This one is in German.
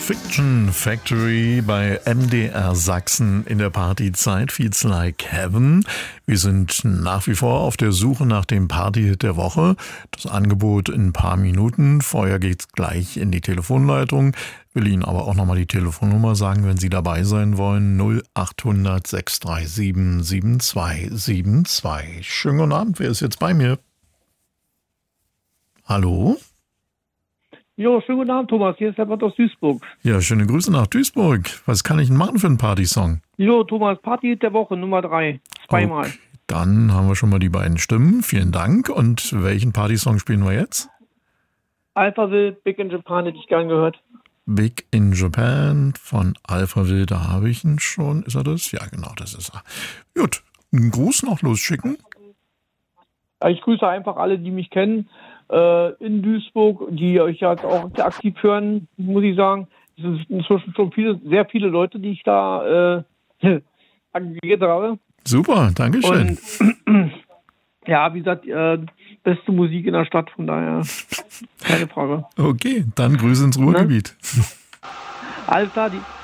Fiction Factory bei MDR Sachsen in der Partyzeit. Feels Like Heaven. Wir sind nach wie vor auf der Suche nach dem Partyhit der Woche. Das Angebot in ein paar Minuten. Vorher geht's gleich in die Telefonleitung. Will Ihnen aber auch nochmal die Telefonnummer sagen, wenn Sie dabei sein wollen. 0800 637 7272. Schönen guten Abend. Wer ist jetzt bei mir? Hallo? Jo, schönen guten Abend, Thomas. Hier ist Herbert aus Duisburg. Ja, schöne Grüße nach Duisburg. Was kann ich denn machen für einen Partysong? Jo, Thomas, Party der Woche, Nummer 3. Zweimal. Okay, dann haben wir schon mal die beiden Stimmen. Vielen Dank. Und welchen Partysong spielen wir jetzt? Alphaville, Big in Japan, hätte ich gern gehört. Big in Japan von Alphaville, da habe ich ihn schon. Ist er das? Ja, genau, das ist er. Gut, einen Gruß noch losschicken. Ich grüße einfach alle, die mich kennen in Duisburg, die euch ja auch aktiv hören, muss ich sagen. Es sind inzwischen schon sehr viele Leute, die ich da aggregiert habe. Super, danke schön. Und, ja, wie gesagt, beste Musik in der Stadt, von daher keine Frage. Okay, dann Grüße ins Ruhrgebiet. Alles klar,